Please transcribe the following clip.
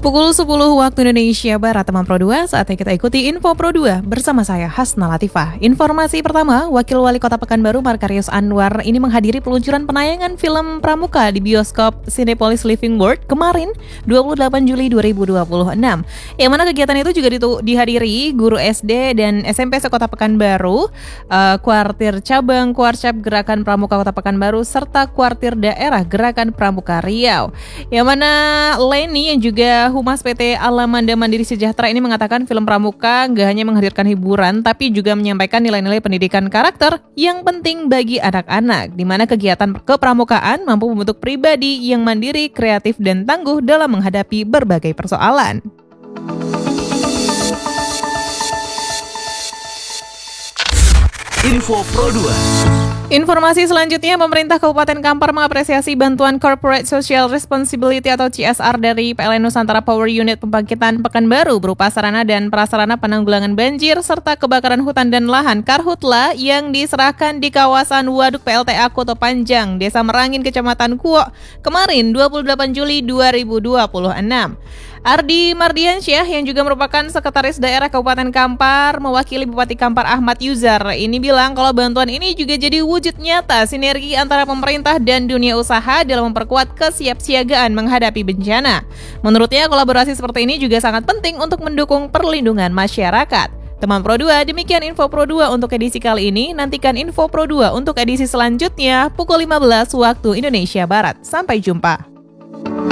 Pukul 10 waktu Indonesia Barat, teman Pro 2, saatnya kita ikuti Info Pro 2 bersama saya, Hasna Latifah. Informasi pertama, Wakil Wali Kota Pekanbaru Markarius Anwar ini menghadiri peluncuran penayangan film Pramuka di bioskop Cinepolis Living World kemarin, 28 Juli 2026. Yang mana kegiatan itu juga dihadiri guru SD dan SMP sekota Pekanbaru, kuartir cabang Kuarcap Gerakan Pramuka Kota Pekanbaru, serta kuartir daerah Gerakan Pramuka Riau. Yang mana Leni yang juga Humas PT Alamanda Mandiri Sejahtera ini mengatakan film Pramuka nggak hanya menghadirkan hiburan, tapi juga menyampaikan nilai-nilai pendidikan karakter yang penting bagi anak-anak, di mana kegiatan kepramukaan mampu membentuk pribadi yang mandiri, kreatif, dan tangguh dalam menghadapi berbagai persoalan. Info Pro 2. Informasi selanjutnya, pemerintah Kabupaten Kampar mengapresiasi bantuan Corporate Social Responsibility atau CSR dari PLN Nusantara Power Unit Pembangkitan Pekanbaru berupa sarana dan prasarana penanggulangan banjir serta kebakaran hutan dan lahan Karhutla yang diserahkan di kawasan Waduk PLTA Koto Panjang, Desa Merangin, Kecamatan Kuok, kemarin 28 Juli 2026. Ardi Mardiansyah yang juga merupakan Sekretaris Daerah Kabupaten Kampar mewakili Bupati Kampar Ahmad Yuzar ini bilang kalau bantuan ini juga jadi wujud nyata sinergi antara pemerintah dan dunia usaha dalam memperkuat kesiapsiagaan menghadapi bencana. Menurutnya kolaborasi seperti ini juga sangat penting untuk mendukung perlindungan masyarakat. Teman Pro 2, demikian Info Pro 2 untuk edisi kali ini. Nantikan Info Pro 2 untuk edisi selanjutnya pukul 15 waktu Indonesia Barat. Sampai jumpa.